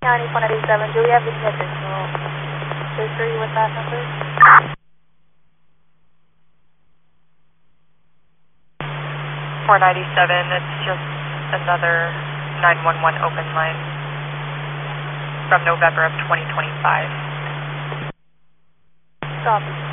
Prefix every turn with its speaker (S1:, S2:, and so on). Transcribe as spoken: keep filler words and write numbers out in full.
S1: County four ninety-seven, do we have any additional history with that number?
S2: four ninety-seven, it's just another nine one one open line from November of twenty twenty-five.
S1: Copy.